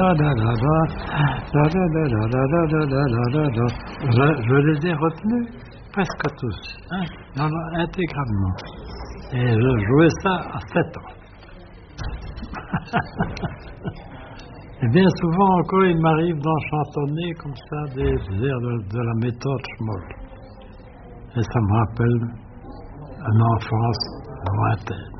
Je les ai retenus presque tous, hein, intégralement. Et je jouais ça à 7 ans. Et bien souvent encore, il m'arrive d'en chantonner comme ça des airs de la méthode Schmoll. Et ça me rappelle une enfance lointaine.